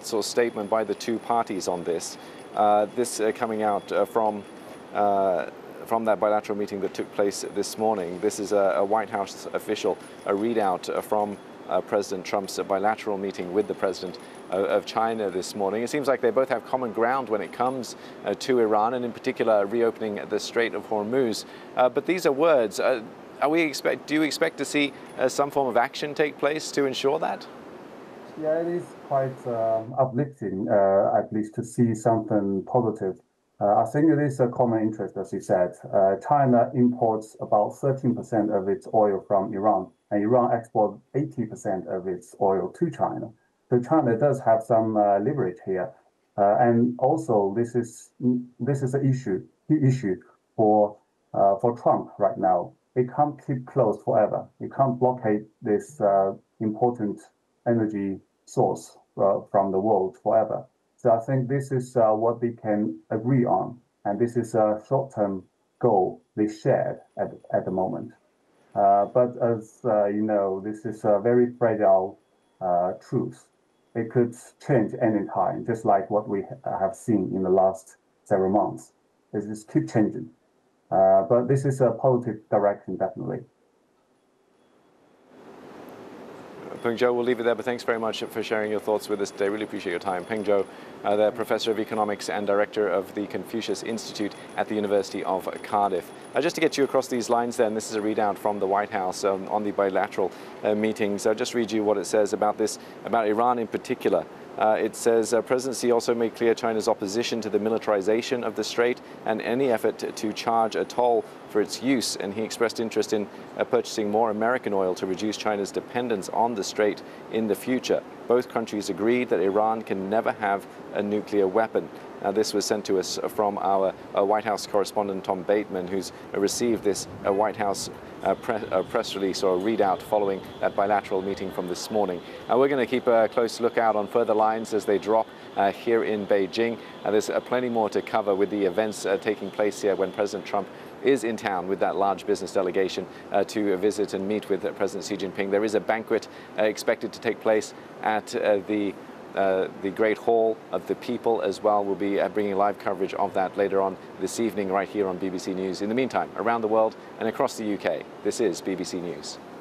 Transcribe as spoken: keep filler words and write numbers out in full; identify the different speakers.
Speaker 1: sort of statement by the two parties on this. Uh, this uh, coming out uh, from uh, from that bilateral meeting that took place this morning. This is a, a White House official, a readout uh, from uh, President Trump's uh, bilateral meeting with the president uh, of China this morning. It seems like they both have common ground when it comes uh, to Iran, and in particular reopening the Strait of Hormuz. Uh, but these are words. Uh, are we expect? Do you expect to see uh, some form of action take place to ensure that?
Speaker 2: Yeah, it is quite um, uplifting, uh, at least to see something positive. Uh, I think it is a common interest, as you said. Uh, China imports about thirteen percent of its oil from Iran, and Iran exports eighty percent of its oil to China. So China does have some uh, leverage here. Uh, and also, this is this is an issue, key issue for uh, for Trump right now. It can't keep closed forever. It can't blockade this uh, important energy source uh, from the world forever. So I think this is uh, what they can agree on, and this is a short-term goal they shared at, at the moment. Uh, but as uh, you know, this is a very fragile uh, truth. It could change any time, just like what we have seen in the last several months. It just keep changing. Uh, but this is a positive direction, definitely.
Speaker 1: Peng Zhou, we'll leave it there, but thanks very much for sharing your thoughts with us today. Really appreciate your time. Peng Zhou, uh, the Professor of Economics and Director of the Confucius Institute at the University of Cardiff. Uh, just to get you across these lines then, this is a readout from the White House um, on the bilateral uh, meetings. I'll just read you what it says about this, about Iran in particular. Uh, it says, uh, President Xi also made clear China's opposition to the militarization of the strait and any effort to, to charge a toll for its use. And he expressed interest in uh, purchasing more American oil to reduce China's dependence on the strait in the future. Both countries agreed that Iran can never have a nuclear weapon. Now, this was sent to us from our uh, White House correspondent, Tom Bateman, who's uh, received this uh, White House uh, pre uh, press release or readout following that bilateral meeting from this morning. Uh, we're going to keep a close lookout on further lines as they drop uh, here in Beijing. Uh, there's uh, plenty more to cover with the events uh, taking place here when President Trump is in town with that large business delegation uh, to visit and meet with uh, President Xi Jinping. There is a banquet uh, expected to take place at uh, the Uh, the Great Hall of the People as well. We'll be uh, bringing live coverage of that later on this evening right here on B B C News. In the meantime, around the world and across the U K, this is B B C News.